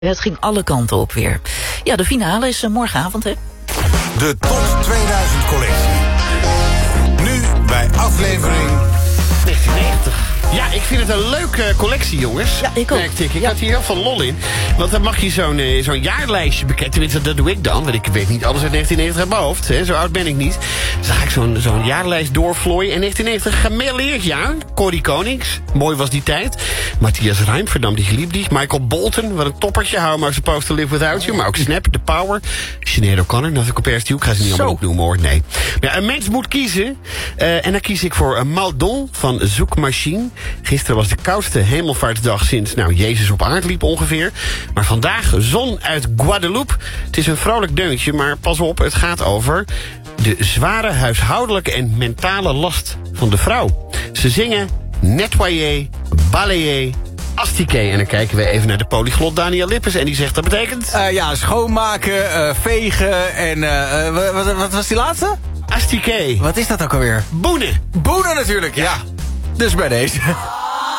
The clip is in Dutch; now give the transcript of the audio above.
Het ging alle kanten op weer. Ja, de finale is morgenavond, hè? De Top 2000 collectie. Nu bij aflevering 1990. Ja, ik vind het een leuke collectie, jongens. Ja, ik ook. Merkte ik had hier heel veel lol in. Want dan mag je zo'n jaarlijstje bekijken. Tenminste, dat doe ik dan. Want ik weet niet alles uit 1990 uit mijn hoofd. Hè. Zo oud ben ik niet. Dus dan ga ik zo'n jaarlijst doorvlooien. En 1990, gemêleerd jaar. Corrie Konings. Mooi was die tijd. Matthias Reim, verdammt die geliefd die. Michael Bolton, wat een toppertje. How am I supposed to live without you? Maar ook Snap, The Power. Sinead O'Connor, Nothing Compares to You. Ik ga ze niet allemaal opnoemen, hoor. Nee. Ja, een mens moet kiezen. En dan kies ik voor Maldon van Zoekmachine. Gisteren was de koudste hemelvaartsdag sinds Jezus op aarde liep ongeveer. Maar vandaag zon uit Guadeloupe. Het is een vrolijk deuntje, maar pas op, het gaat over de zware huishoudelijke en mentale last van de vrouw. Ze zingen nettoyer, balayer, astiquer. En dan kijken we even naar de polyglot Daniel Lippens. En die zegt dat betekent? Schoonmaken, vegen en... wat was die laatste? Astiquer. Wat is dat ook alweer? Boenen. Boenen natuurlijk, ja. Dus bij deze.